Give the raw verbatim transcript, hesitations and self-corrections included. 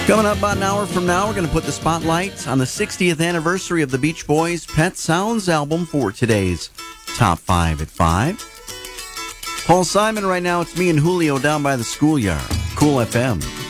Coming up about an hour from now, we're going to put the spotlight on the sixtieth anniversary of the Beach Boys' Pet Sounds album for today's Top five at five. Paul Simon right now, it's me and Julio down by the schoolyard. Cool F M.